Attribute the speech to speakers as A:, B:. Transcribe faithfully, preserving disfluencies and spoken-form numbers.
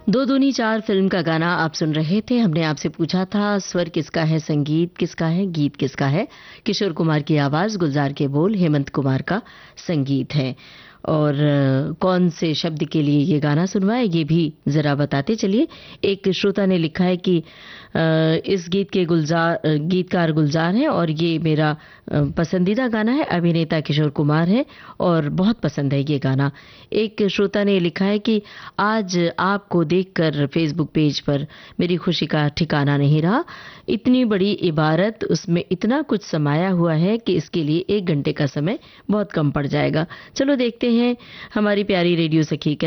A: दो दूनी चार फिल्म का गाना आप सुन रहे थे। हमने आपसे पूछा था स्वर किसका है, संगीत किसका है, गीत किसका है। किशोर कुमार की आवाज, गुलजार के बोल, हेमंत कुमार का संगीत है। और अ, कौन से शब्द के लिए ये गाना सुनवाए ये भी जरा बताते चलिए। एक श्रोता ने लिखा है कि अ, इस गीत के गुलजार अ, गीतकार गुलजार हैं और ये मेरा अ, पसंदीदा गाना है। अभिनेता किशोर कुमार है और बहुत पसंद है ये गाना। एक श्रोता ने लिखा है कि आज आपको देखकर फेसबुक पेज पर मेरी खुशी का ठिकाना नहीं रहा। इतनी बड़ी इबारत, उसमें इतना कुछ समाया हुआ है कि इसके लिए एक घंटे का समय बहुत कम पड़ जाएगा। चलो देखते हैं हमारी प्यारी रेडियो सखी